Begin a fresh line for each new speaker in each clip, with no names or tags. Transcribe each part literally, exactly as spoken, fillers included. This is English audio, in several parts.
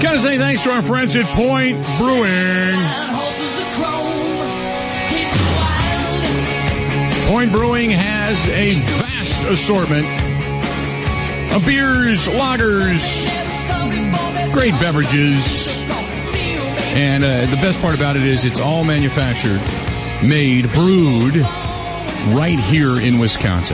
Gotta say thanks to our friends at Point Brewing. Point Brewing has a vast assortment of beers, lagers, great beverages. And uh, the best part about it is it's all manufactured, made, brewed right here in Wisconsin.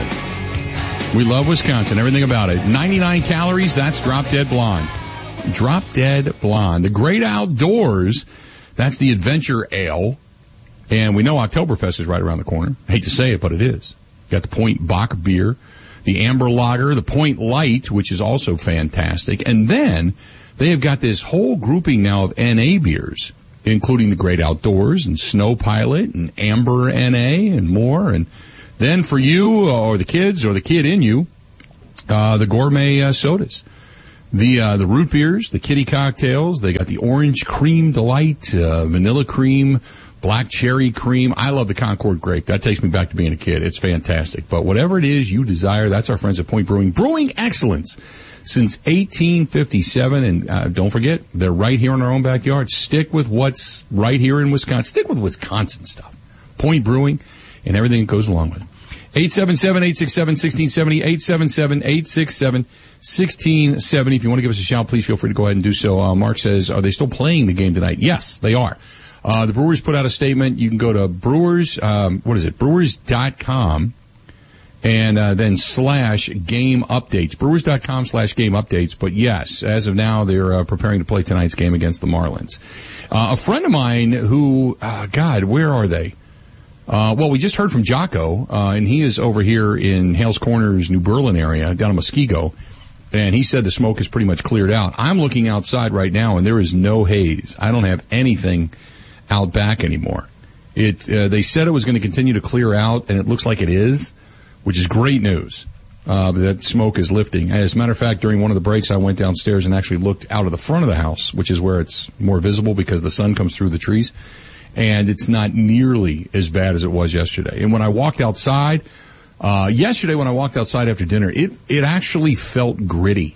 We love Wisconsin, everything about it. ninety-nine calories, that's Drop Dead Blonde. Drop Dead Blonde. The Great Outdoors, that's the Adventure Ale. And we know Oktoberfest is right around the corner. I hate to say it, but it is. Got the Point Bach beer, the Amber Lager, the Point Light, which is also fantastic. And then they have got this whole grouping now of N A beers, including the Great Outdoors and Snow Pilot and Amber N A and more. And then for you or the kids or the kid in you, uh, the gourmet uh, sodas. The, uh, the root beers, the kitty cocktails, they got the orange cream delight, uh, vanilla cream, black cherry cream. I love the Concord grape. That takes me back to being a kid. It's fantastic. But whatever it is you desire, that's our friends at Point Brewing. Brewing excellence since eighteen fifty-seven. And, uh, don't forget, they're right here in our own backyard. Stick with what's right here in Wisconsin. Stick with Wisconsin stuff. Point Brewing and everything that goes along with it. eight seven seven, eight six seven, one six seven zero, eight seven seven, eight six seven, one six seven zero. If you want to give us a shout, please feel free to go ahead and do so. Uh, Mark says, are they still playing the game tonight? Yes, they are. Uh, the Brewers put out a statement. You can go to Brewers, um, what is it, brewers dot com and uh, then slash game updates. Brewers dot com slash game updates. But yes, as of now, they're uh, preparing to play tonight's game against the Marlins. Uh, a friend of mine who, uh, God, where are they? Uh, well, we just heard from Jocko, uh, and he is over here in Hales Corners, New Berlin area, down in Muskego, and he said the smoke is pretty much cleared out. I'm looking outside right now, and there is no haze. I don't have anything out back anymore. It, uh, they said it was going to continue to clear out, and it looks like it is, which is great news. Uh, that smoke is lifting. As a matter of fact, during one of the breaks, I went downstairs and actually looked out of the front of the house, which is where it's more visible because the sun comes through the trees. And it's not nearly as bad as it was yesterday. And when I walked outside, uh, yesterday when I walked outside after dinner, it, it actually felt gritty.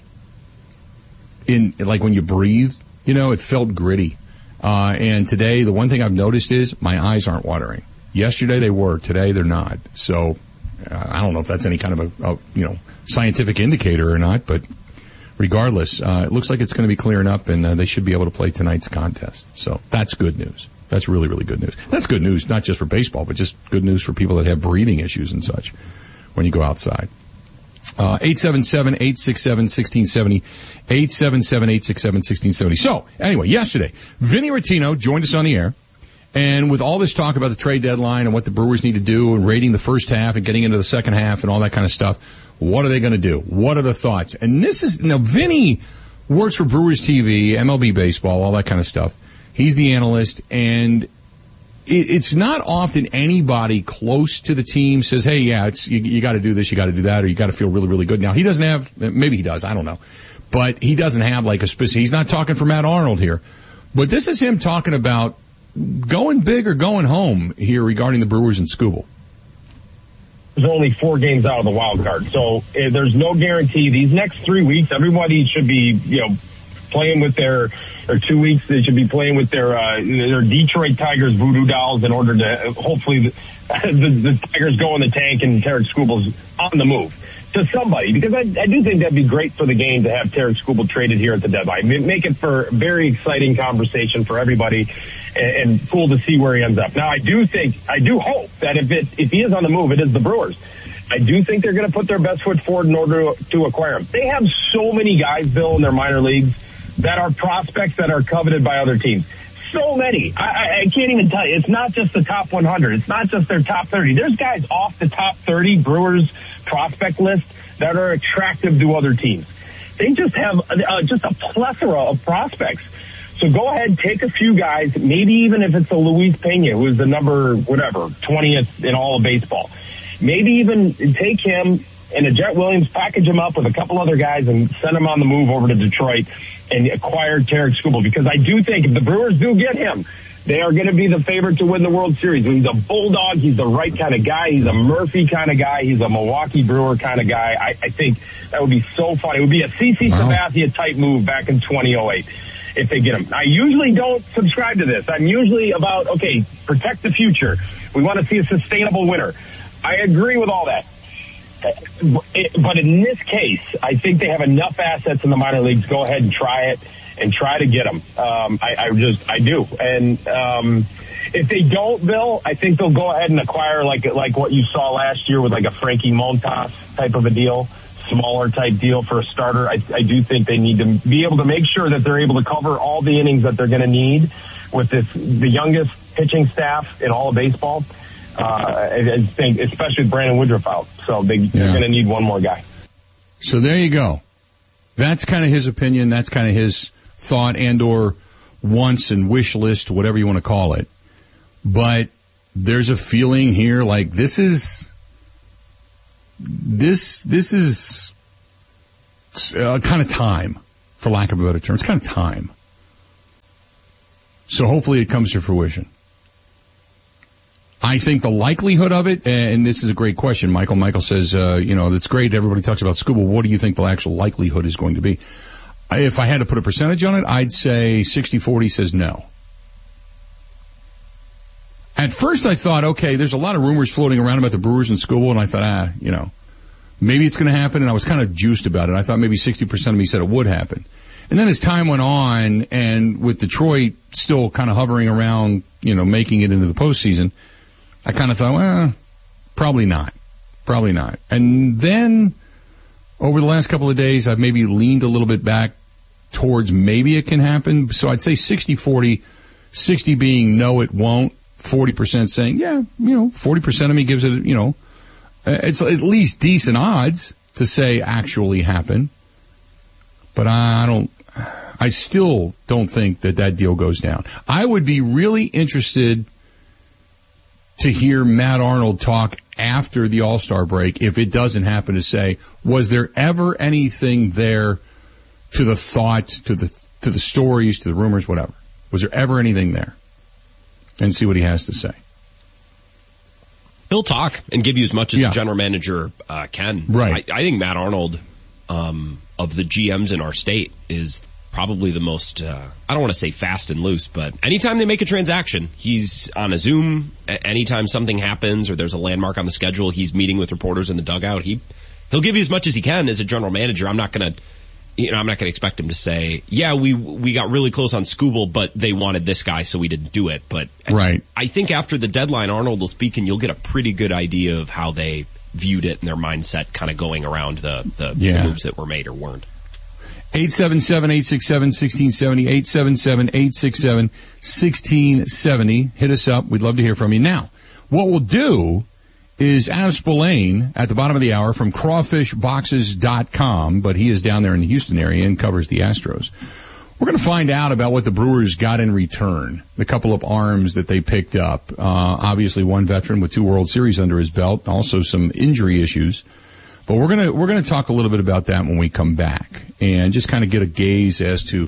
In, like when you breathe, you know, it felt gritty. Uh, and today, the one thing I've noticed is my eyes aren't watering. Yesterday they were, today they're not. So, uh, I don't know if that's any kind of a, a, you know, scientific indicator or not, but regardless, uh, it looks like it's going to be clearing up and uh, they should be able to play tonight's contest. So that's good news. That's really, really good news. That's good news, not just for baseball, but just good news for people that have breathing issues and such when you go outside. Uh, eight seven seven, eight six seven, one six seven zero, eight seven seven, eight six seven, one six seven zero. So, anyway, yesterday, Vinny Rottino joined us on the air, and with all this talk about the trade deadline and what the Brewers need to do and rating the first half and getting into the second half and all that kind of stuff, what are they going to do? What are the thoughts? And this is, now, Vinny works for Brewers T V, M L B baseball, all that kind of stuff. He's the analyst, and it's not often anybody close to the team says, hey, yeah, it's, you, you got to do this, you got to do that, or you got to feel really, really good. Now, he doesn't have, maybe he does, I don't know, but he doesn't have like a specific, he's not talking for Matt Arnold here, but this is him talking about going big or going home here regarding the Brewers and Skubal.
There's only four games out of the wild card, so uh, there's no guarantee. These next three weeks, everybody should be, you know, playing with their, or two weeks, they should be playing with their, uh, their Detroit Tigers voodoo dolls in order to, hopefully, the, the, the Tigers go in the tank and Tarik Skubal's on the move to somebody, because I, I do think that'd be great for the game to have Tarik Skubal traded here at the deadline. Make it for a very exciting conversation for everybody and, and cool to see where he ends up. Now, I do think, I do hope that if it, if he is on the move, it is the Brewers. I do think they're going to put their best foot forward in order to, to acquire him. They have so many guys, Bill, in their minor leagues that are prospects that are coveted by other teams. So many. I, I, I can't even tell you. It's not just the top one hundred. It's not just their top thirty. There's guys off the top thirty Brewers prospect list that are attractive to other teams. They just have uh, just a plethora of prospects. So go ahead, take a few guys, maybe even if it's a Luis Pena, who is the number, whatever, twentieth in all of baseball. Maybe even take him and a Jet Williams, package him up with a couple other guys and send him on the move over to Detroit and acquire Tarik Skubal, because I do think if the Brewers do get him, They are going to be the favorite to win the World Series. He's a Bulldog. He's the right kind of guy. He's a Murphy kind of guy. He's a Milwaukee Brewer kind of guy. I, I think that would be so funny. It would be a C C wow. Sabathia type move back in twenty oh eight if they get him. I usually don't subscribe to this. I'm usually about, okay, protect the future. We want to see a sustainable winner. I agree with all that. But in this case, I think they have enough assets in the minor leagues. Go ahead and try it and try to get them. Um, I, I just, I do. And, um, if they don't, Bill, I think they'll go ahead and acquire like, like what you saw last year with like a Frankie Montas type of a deal, smaller type deal for a starter. I, I do think they need to be able to make sure that they're able to cover all the innings that they're going to need with this, the youngest pitching staff in all of baseball. Uh, I think, especially with Brandon Woodruff out. So they, yeah. they're going to need one more guy.
So there you go. That's kind of his opinion. That's kind of his thought and or wants and wish list, whatever you want to call it. But there's a feeling here like this is, this, this is uh, kind of time, for lack of a better term. It's kind of time. So hopefully it comes to fruition. I think the likelihood of it, and this is a great question, Michael. Michael says, uh, you know, that's great. Everybody talks about Scuba. What do you think the actual likelihood is going to be? If I had to put a percentage on it, I'd say sixty forty says no. At first I thought, okay, there's a lot of rumors floating around about the Brewers and Scuba, and I thought, ah, you know, maybe it's going to happen, and I was kind of juiced about it. I thought maybe sixty percent of me said it would happen. And then as time went on, and with Detroit still kind of hovering around, you know, making it into the postseason, I kind of thought, well, probably not. Probably not. And then over the last couple of days, I've maybe leaned a little bit back towards maybe it can happen. So I'd say sixty forty, sixty being no, it won't, forty percent saying, yeah, you know, forty percent of me gives it, you know, it's at least decent odds to say actually happen. But I don't, I still don't think that that deal goes down. I would be really interested to hear Matt Arnold talk after the All-Star break, if it doesn't happen, to say, was there ever anything there to the thought, to the to the stories, to the rumors, whatever? Was there ever anything there? And see what he has to say.
He'll talk and give you as much as yeah. the general manager uh, can.
Right.
I, I think Matt Arnold, um, of the G Ms in our state, is probably the most, uh, I don't want to say fast and loose, but anytime they make a transaction, he's on a Zoom. Anytime something happens or there's a landmark on the schedule, he's meeting with reporters in the dugout. He, he'll give you as much as he can as a general manager. I'm not going to, you know, I'm not going to expect him to say, yeah, we, we got really close on Scooble, but they wanted this guy, so we didn't do it. But
right.
I, I think after the deadline, Arnold will speak and you'll get a pretty good idea of how they viewed it and their mindset kind of going around the, the, yeah. the moves that were made or weren't.
eight seven seven, eight six seven, one six seven zero, eight seven seven, eight six seven, one six seven zero. Hit us up. We'd love to hear from you. Now, what we'll do is Adam Spillane at the bottom of the hour from crawfish boxes dot com, but he is down there in the Houston area and covers the Astros. We're going to find out about what the Brewers got in return, the couple of arms that they picked up. Uh, obviously one veteran with two World Series under his belt, also some injury issues. But we're gonna, we're gonna talk a little bit about that when we come back and just kind of get a gaze as to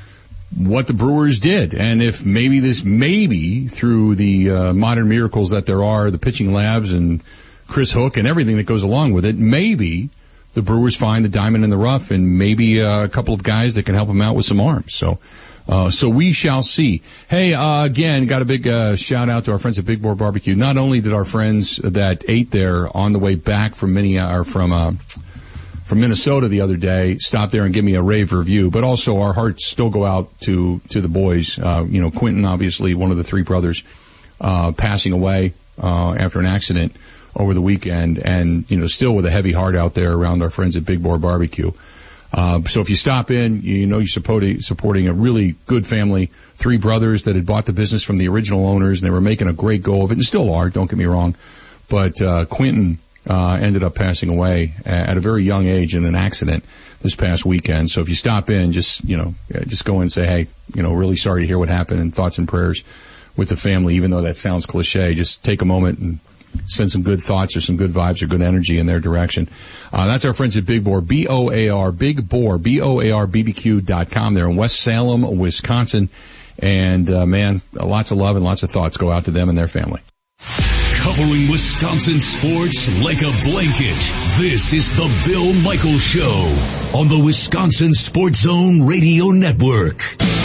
what the Brewers did. And if maybe this, maybe through the, uh, modern miracles that there are, the pitching labs and Chris Hook and everything that goes along with it, maybe the Brewers find the diamond in the rough and maybe uh, a couple of guys that can help them out with some arms. So, uh, so we shall see. Hey, uh, again, got a big, uh, shout out to our friends at Big Boar Barbecue. Not only did our friends that ate there on the way back from Minneapolis, or from, uh, from Minnesota the other day stop there and give me a rave review, but also our hearts still go out to, to the boys. Uh, you know, Quentin, obviously one of the three brothers, uh, passing away, uh, after an accident over the weekend, and, you know, still with a heavy heart out there around our friends at Big Boar Barbecue. Uh, so if you stop in, you know you're supporting, supporting a really good family, three brothers that had bought the business from the original owners, and they were making a great go of it, and still are, don't get me wrong. But, uh, Quentin, uh, ended up passing away at a very young age in an accident this past weekend. So if you stop in, just, you know, just go in and say, hey, you know, really sorry to hear what happened, and thoughts and prayers with the family, even though that sounds cliche. Just take a moment and send some good thoughts or some good vibes or good energy in their direction. Uh, that's our friends at Big Boar, B O A R, Big Boar, B O A R B B Q dot com. They're in West Salem, Wisconsin. And, uh, man, lots of love and lots of thoughts go out to them and their family.
Covering Wisconsin sports like a blanket. This is the Bill Michaels Show on the Wisconsin Sports Zone Radio Network.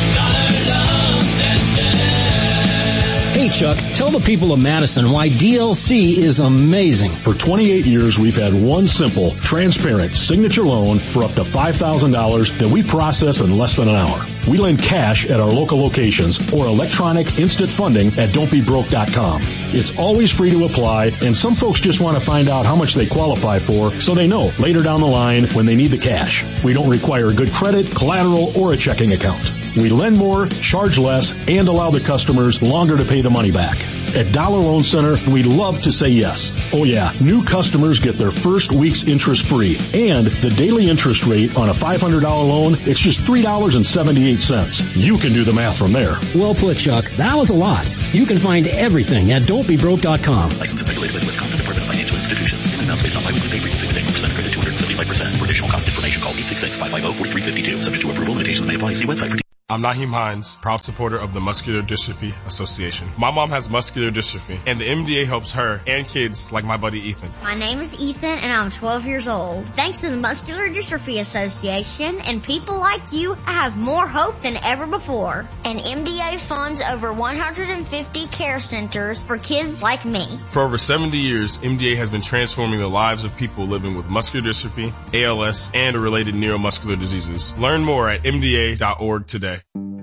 Hey, Chuck, tell the people of Madison why D L C is amazing.
For twenty-eight years, we've had one simple, transparent signature loan for up to five thousand dollars that we process in less than an hour. We lend cash at our local locations or electronic instant funding at don't be broke dot com. It's always free to apply, and some folks just want to find out how much they qualify for so they know later down the line when they need the cash. We don't require good credit, collateral, or a checking account. We lend more, charge less, and allow the customers longer to pay the money back. At Dollar Loan Center, we love to say yes. Oh yeah, new customers get their first week's interest free. And the daily interest rate on a five hundred dollars loan, it's just three dollars and seventy-eight cents. You can do the math from there.
Well put, Chuck. That was a lot. You can find everything at don't be broke dot com.
Licensed and regulated by the Wisconsin Department of Financial Institutions. In amounts based on biweekly pay frequency with one percent credit two hundred seventy-five percent. For additional cost information, call eight six six, five five zero, four three five two. Subject to approval, limitations may apply. See website for
I'm Naheem Hines, proud supporter of the Muscular Dystrophy Association. My mom has muscular dystrophy, and the M D A helps her and kids like my buddy Ethan.
My name is Ethan, and I'm twelve years old. Thanks to the Muscular Dystrophy Association and people like you, I have more hope than ever before. And M D A funds over one hundred fifty care centers for kids like me.
For over seventy years, M D A has been transforming the lives of people living with muscular dystrophy, A L S, and related neuromuscular diseases. Learn more at M D A dot org today.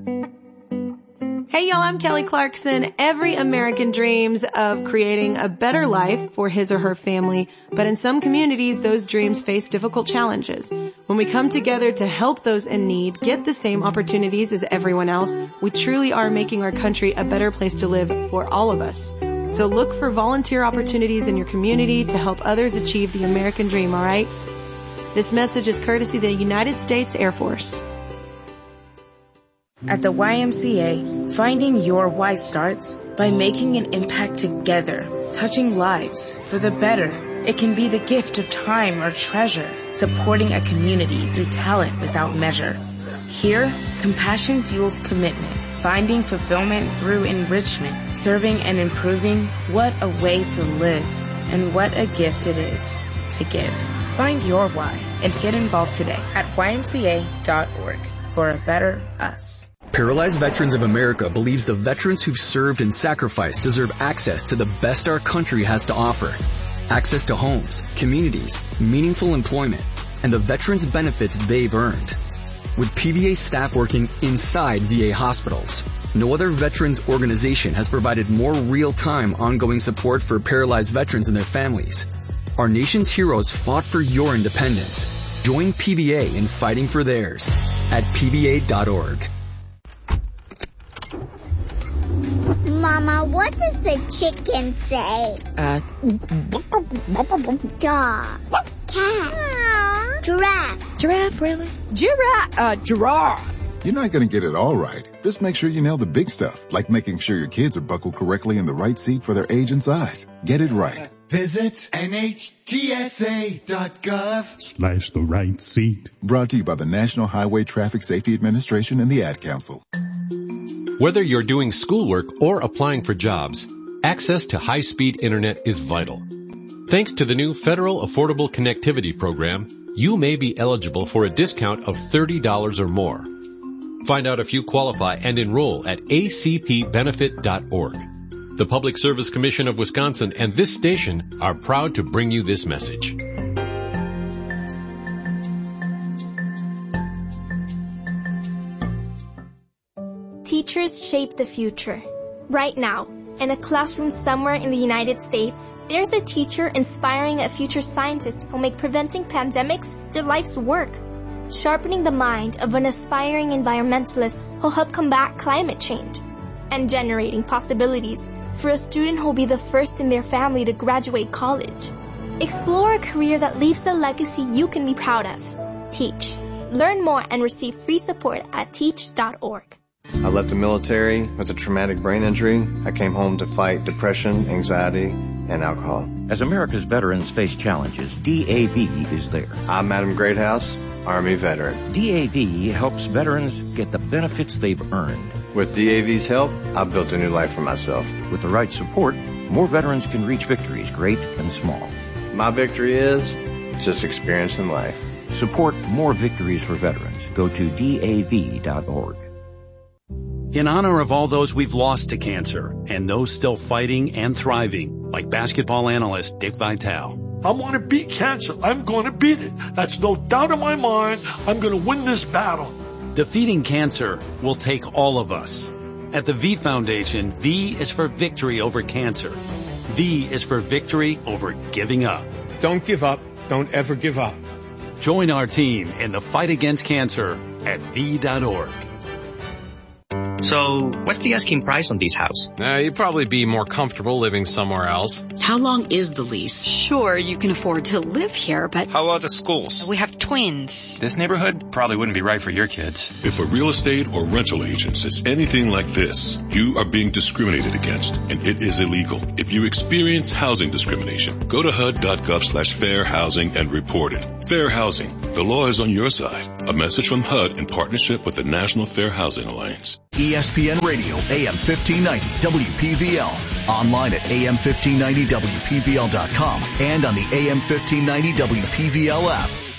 Hey y'all, I'm Kelly Clarkson. Every American dreams of creating a better life for his or her family, but in some communities, those dreams face difficult challenges. When we come together to help those in need get the same opportunities as everyone else, we truly are making our country a better place to live for all of us. So look for volunteer opportunities in your community to help others achieve the American dream, all right? This message is courtesy of the United States Air Force.
At the Y M C A, finding your why starts by making an impact together, touching lives for the better. It can be the gift of time or treasure, supporting a community through talent without measure. Here, compassion fuels commitment, finding fulfillment through enrichment, serving and improving. What a way to live, and what a gift it is to give. Find your why and get involved today at Y M C A dot org for a better us.
Paralyzed Veterans of America believes the veterans who've served and sacrificed deserve access to the best our country has to offer. Access to homes, communities, meaningful employment, and the veterans' benefits they've earned. With P V A staff working inside V A hospitals, no other veterans organization has provided more real-time ongoing support for paralyzed veterans and their families. Our nation's heroes fought for your independence. Join P V A in fighting for theirs at P V A dot org.
Mama, what does the chicken say?
Uh,
Dog. Cat. Giraffe.
Giraffe, really? Giraffe. Uh, giraffe.
You're not going to get it all right. Just make sure you nail the big stuff, like making sure your kids are buckled correctly in the right seat for their age and size. Get it right.
Visit N H T S A dot gov
slash the right seat.
Brought to you by the National Highway Traffic Safety Administration and the Ad Council.
Whether you're doing schoolwork or applying for jobs, access to high-speed internet is vital. Thanks to the new Federal Affordable Connectivity Program, you may be eligible for a discount of thirty dollars or more. Find out if you qualify and enroll at A C P benefit dot org. The Public Service Commission of Wisconsin and this station are proud to bring you this message.
Teachers shape the future. Right now, in a classroom somewhere in the United States, there's a teacher inspiring a future scientist who'll make preventing pandemics their life's work. Sharpening the mind of an aspiring environmentalist who'll help combat climate change. And generating possibilities for a student who'll be the first in their family to graduate college. Explore a career that leaves a legacy you can be proud of. Teach. Learn more and receive free support at teach dot org.
I left the military with a traumatic brain injury. I came home to fight depression, anxiety, and alcohol.
As America's veterans face challenges, D A V is there.
I'm Adam Greathouse, Army veteran.
D A V helps veterans get the benefits they've earned.
With D A V's help, I've built a new life for myself.
With the right support, more veterans can reach victories, great and small.
My victory is just experiencing life.
Support more victories for veterans. Go to D A V dot org.
In honor of all those we've lost to cancer and those still fighting and thriving, like basketball analyst Dick Vitale.
I want to beat cancer. I'm going to beat it. That's no doubt in my mind. I'm going to win this battle.
Defeating cancer will take all of us. At the V Foundation, V is for victory over cancer. V is for victory over giving up.
Don't give up. Don't ever give up.
Join our team in the fight against cancer at V dot org.
So, what's the asking price on this house?
Uh, you'd probably be more comfortable living somewhere else.
How long is the lease? Sure, you can afford to live here, but...
How about the schools?
We have twins.
This neighborhood probably wouldn't be right for your kids.
If a real estate or rental agent says anything like this, you are being discriminated against, and it is illegal. If you experience housing discrimination, go to H U D dot gov slash fair housing and report it. Fair Housing. The law is on your side. A message from H U D in partnership with the National Fair Housing Alliance.
E S P N Radio, A M fifteen ninety, W P V L. Online at A M fifteen ninety W P V L dot com and on the A M fifteen ninety W P V L app.